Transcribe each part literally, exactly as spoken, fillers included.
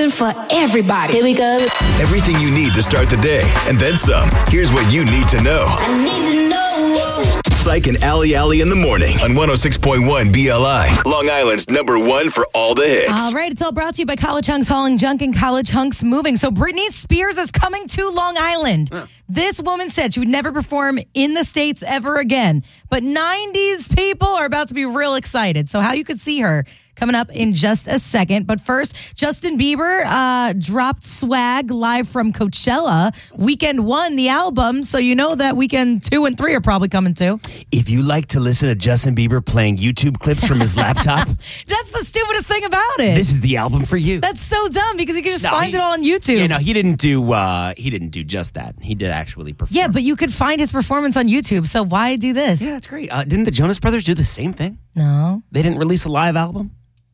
something for everybody. Here we go. Everything you need to start the day, and then some. Here's what you need to know. I need to know. Psych and Allie Allie in the morning on one oh six point one B L I. Long Island's number one for all the hits. All right, it's all brought to you by College Hunks Hauling Junk and College Hunks Moving. So Britney Spears is coming to Long Island. Huh. This woman said she would never perform in the States ever again. But nineties people are about to be real excited. So how you could see her coming up in just a second. But first, Justin Bieber uh, dropped Swag live from Coachella. Weekend one, the album. So you know that weekend two and three are probably coming too. If you like to listen to Justin Bieber playing YouTube clips from his laptop. That's the stupidest thing about it. This is the album for you. That's so dumb because you can just no, find he, it all on YouTube. Yeah, no, he didn't do uh, he didn't do just that. He did actually perform. Yeah, but you could find his performance on YouTube. So why do this? Yeah, that's great. Uh, didn't the Jonas Brothers do the same thing? No. They didn't release a live album?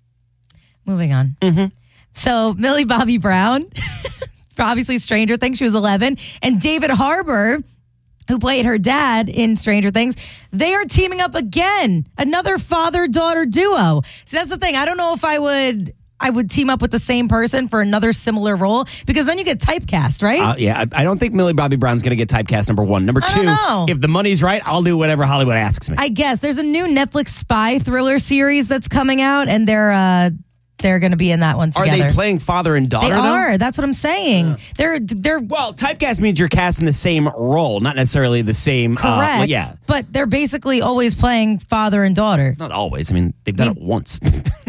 Moving on. Mm-hmm. So Millie Bobby Brown, obviously Stranger Things, she was eleven, and David Harbour, who played her dad in Stranger Things, they are teaming up again. Another father-daughter duo. So that's the thing. I don't know if I would... I would team up with the same person for another similar role because then you get typecast, right? Uh, yeah, I, I don't think Millie Bobby Brown's going to get typecast, number one. Number I two, don't know. if the money's right, I'll do whatever Hollywood asks me. I guess. There's a new Netflix spy thriller series that's coming out, and they're uh, they're going to be in that one together. Are they playing father and daughter, They though? are. That's what I'm saying. Yeah. They're they're Well, typecast means you're cast in the same role, not necessarily the same... correct, Uh, well, yeah. but they're basically always playing father and daughter. Not always. I mean, they've done You- it once.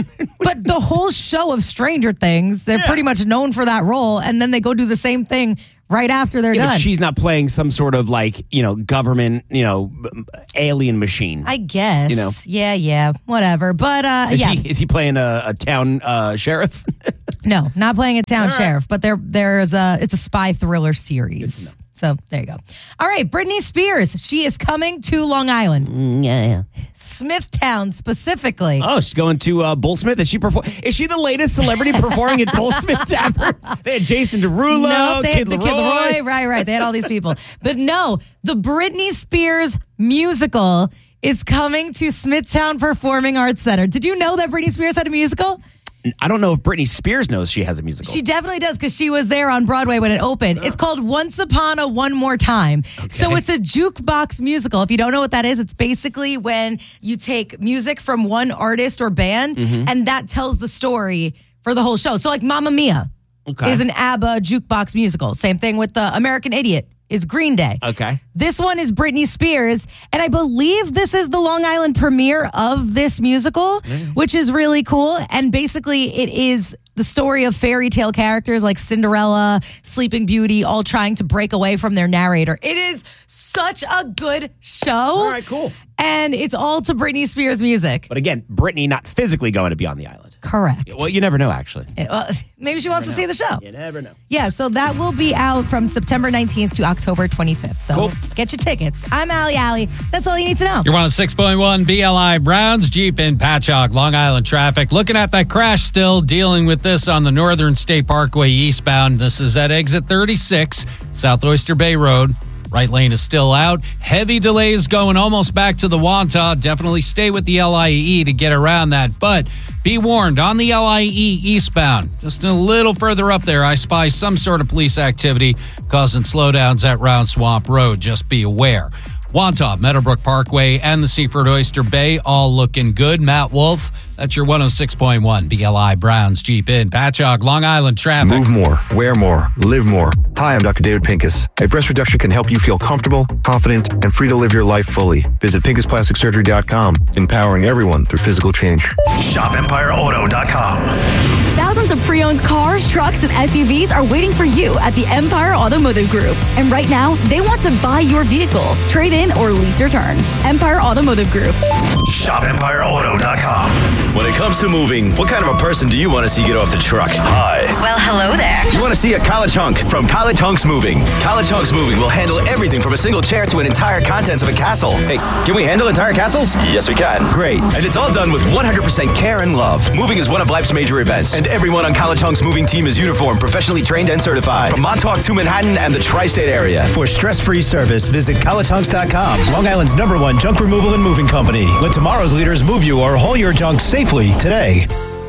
But the whole show of Stranger Things, they're Yeah. pretty much known for that role, and then they go do the same thing right after they're Yeah, done. but she's not playing some sort of like, you know, government, you know, alien machine. I guess. You know. Yeah, yeah, whatever. But uh, Is yeah, he is he playing a, a town uh, sheriff? no, not playing a town All right. sheriff, but there there's a it's a spy thriller series. So there you go. All right, Britney Spears, she is coming to Long Island, yeah, yeah. Smithtown specifically. Oh, she's going to uh, Bullsmith. Is she perform? Is she the latest celebrity performing at Bullsmith ever? They had Jason Derulo, No, they Kid had the Laroi. Kid Laroi. Right, right. They had all these people. But no, the Britney Spears musical is coming to Smithtown Performing Arts Center. Did you know that Britney Spears had a musical? I don't know if Britney Spears knows she has a musical. She definitely does because she was there on Broadway when it opened. It's called Once Upon a One More Time. So it's a jukebox musical. If you don't know what that is, it's basically when you take music from one artist or band and that tells the story for the whole show. So like Mamma Mia Okay. is an ABBA jukebox musical. Same thing with the American Idiot is Green Day. Okay. This one is Britney Spears, and I believe this is the Long Island premiere of this musical, which is really cool. And basically, it is the story of fairy tale characters like Cinderella, Sleeping Beauty, all trying to break away from their narrator. It is such a good show. All right, cool. And it's all to Britney Spears music. But again, Britney not physically going to be on the island. Correct. Well, you never know, actually. It- well, maybe she wants to see the show. You never know. Yeah, so that will be out from September nineteenth to October twenty-fifth. So Cool. get your tickets. I'm Allie Allie. That's all you need to know. You're one of six point one B L I Browns Jeep in Patchogue, Long Island traffic. Looking at that crash still, dealing with this on the Northern State Parkway eastbound. This is at exit thirty-six, South Oyster Bay Road. Right lane is still out. Heavy delays going almost back to the Wantagh. Definitely stay with the L I E to get around that. But be warned, on the L I E eastbound, just a little further up there, I spy some sort of police activity causing slowdowns at Round Swamp Road. Just be aware. Wantagh, Meadowbrook Parkway, and the Seaford Oyster Bay all looking good. Matt Wolf, that's your one oh six point one B L I Browns Jeep in Patchogue, Long Island traffic. Move more, wear more, live more. Hi, I'm Doctor David Pincus. A breast reduction can help you feel comfortable, confident, and free to live your life fully. Visit pincus plastic surgery dot com, empowering everyone through physical change. shop empire auto dot com. Thousands of pre-owned cars, trucks, and S U Vs are waiting for you at the Empire Automotive Group. And right now, they want to buy your vehicle, trade in, or lease your turn. Empire Automotive Group. shop empire auto dot com. When it comes to moving, what kind of a person do you want to see get off the truck? Hi. Well, hello there. You want to see a college hunk from College Hunks Moving. College Hunks Moving will handle everything from a single chair to an entire contents of a castle. Hey, can we handle entire castles? Yes, we can. Great. And it's all done with one hundred percent care and love. Moving is one of life's major events, and everyone on College Hunks Moving team is uniformed, professionally trained, and certified. From Montauk to Manhattan and the tri-state area. For stress-free service, visit college hunks dot com. Long Island's number one junk removal and moving company. Let tomorrow's leaders move you or haul your junk safely today.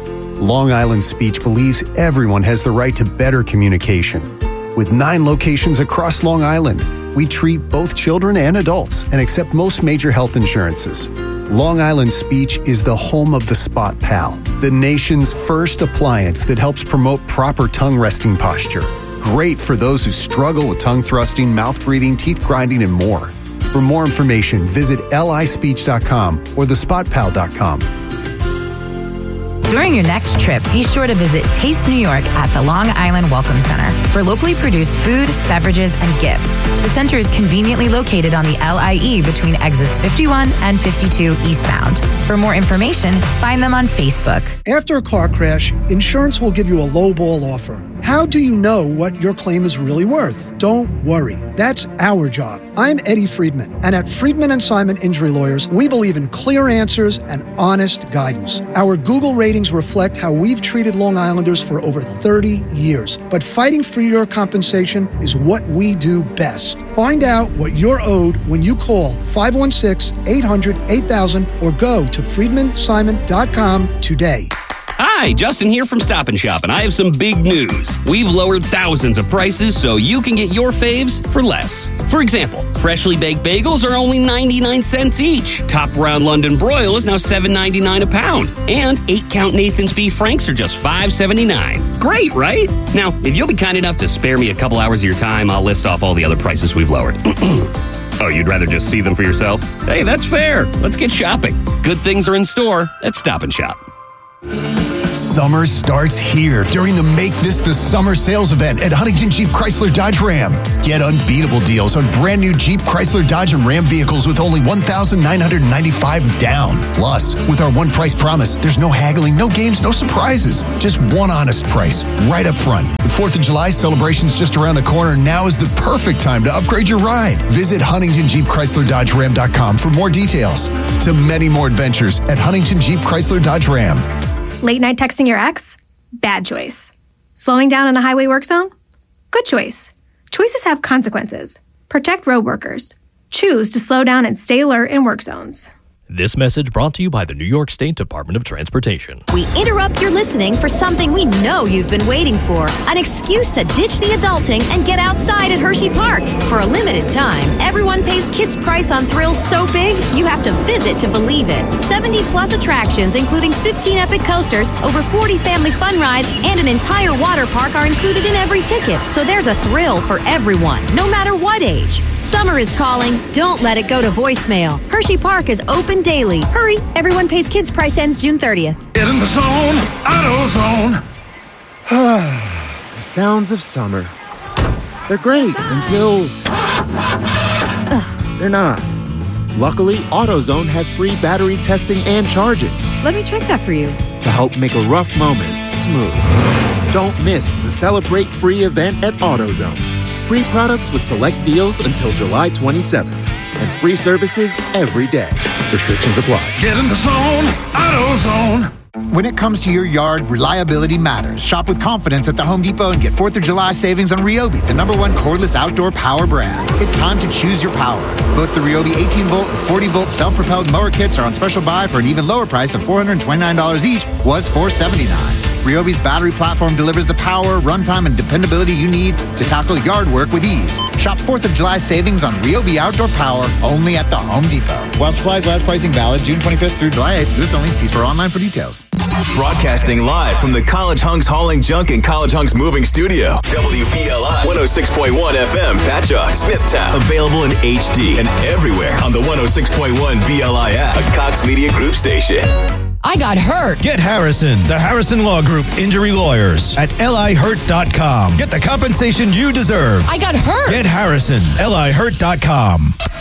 Long Island Speech believes everyone has the right to better communication. With nine locations across Long Island, we treat both children and adults and accept most major health insurances. Long Island Speech is the home of the Spot Pal, the nation's first appliance that helps promote proper tongue resting posture. Great for those who struggle with tongue thrusting, mouth breathing, teeth grinding, and more. For more information, visit L I speech dot com or the spot pal dot com. During your next trip, be sure to visit Taste New York at the Long Island Welcome Center for locally produced food, beverages, and gifts. The center is conveniently located on the L I E between exits fifty-one and fifty-two eastbound. For more information, find them on Facebook. After a car crash, insurance will give you a lowball offer. How do you know what your claim is really worth? Don't worry. That's our job. I'm Eddie Friedman, and at Friedman and Simon Injury Lawyers, we believe in clear answers and honest guidance. Our Google ratings reflect how we've treated Long Islanders for over thirty years. But fighting for your compensation is what we do best. Find out what you're owed when you call five one six, eight hundred, eight thousand or go to friedman simon dot com today. Hi, Justin here from Stop and Shop, and I have some big news. We've lowered thousands of prices so you can get your faves for less. For example, freshly baked bagels are only ninety-nine cents each. Top Round London Broil is now seven ninety-nine a pound. And eight count Nathan's Beef Franks are just five seventy-nine. Great, right? Now, if you'll be kind enough to spare me a couple hours of your time, I'll list off all the other prices we've lowered. Oh, you'd rather just see them for yourself? Hey, that's fair. Let's get shopping. Good things are in store at Stop and Shop. Summer starts here during the Make This the Summer sales event at Huntington Jeep Chrysler Dodge Ram. Get unbeatable deals on brand new Jeep, Chrysler, Dodge, and Ram vehicles with only one thousand nine hundred ninety-five dollars down. Plus, with our one price promise, there's no haggling, no games, no surprises. Just one honest price right up front. With fourth of July celebrations just around the corner, now is the perfect time to upgrade your ride. Visit Huntington Jeep Chrysler Dodge Ram dot com for more details. To many more adventures at Huntington Jeep Chrysler Dodge Ram. Late night texting your ex? Bad choice. Slowing down in a highway work zone? Good choice. Choices have consequences. Protect road workers. Choose to slow down and stay alert in work zones. This message brought to you by the New York State Department of Transportation. We interrupt your listening for something we know you've been waiting for. An excuse to ditch the adulting and get outside at Hershey Park. For a limited time, everyone pays kids' price on thrills so big, you have to visit to believe it. seventy plus attractions, including fifteen epic coasters, over forty family fun rides, and an entire water park are included in every ticket. So there's a thrill for everyone, no matter what age. Summer is calling. Don't let it go to voicemail. Hershey Park is open daily. Hurry, everyone pays kids' price ends June thirtieth. Get in the zone, AutoZone. The sounds of summer. They're great until they're not. Luckily, AutoZone has free battery testing and charging. Let me check that for you. To help make a rough moment smooth. Don't miss the Celebrate Free event at AutoZone. Free products with select deals until July twenty-seventh. And free services every day. Restrictions apply. Get in the zone, AutoZone. When it comes to your yard, reliability matters. Shop with confidence at the Home Depot and get fourth of July savings on Ryobi, the number one cordless outdoor power brand. It's time to choose your power. Both the Ryobi eighteen volt and forty volt self-propelled mower kits are on special buy for an even lower price of four hundred twenty-nine dollars each, was four hundred seventy-nine dollars. Ryobi's battery platform delivers the power, runtime, and dependability you need to tackle yard work with ease. Shop fourth of July savings on Ryobi outdoor power only at the Home Depot. While supplies last, pricing valid June twenty-fifth through July eighth. U S only. See store online for details. Broadcasting live from the College Hunks Hauling Junk and College Hunks Moving Studio. W B L I one oh six point one F M, Patchogue, Smithtown. Available in H D and everywhere on the one oh six point one B L I app, a Cox Media Group station. I got hurt. Get Harrison, the Harrison Law Group Injury Lawyers at L I hurt dot com. Get the compensation you deserve. I got hurt. Get Harrison, L I hurt dot com.